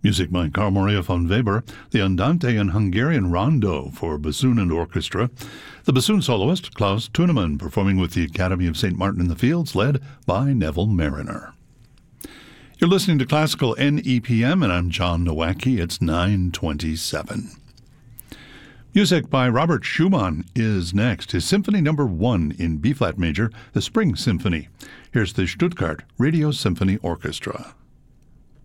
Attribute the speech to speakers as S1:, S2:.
S1: Music by Carl Maria von Weber, the Andante and Hungarian Rondo for bassoon and orchestra. The bassoon soloist, Klaus Thunemann, performing with the Academy of St. Martin in the Fields, led by Neville Mariner. You're listening to Classical NEPM, and I'm John Nowacki. It's 9:27. Music by Robert Schumann is next. His Symphony No. 1 in B-flat major, the Spring Symphony. Here's the Stuttgart Radio Symphony Orchestra.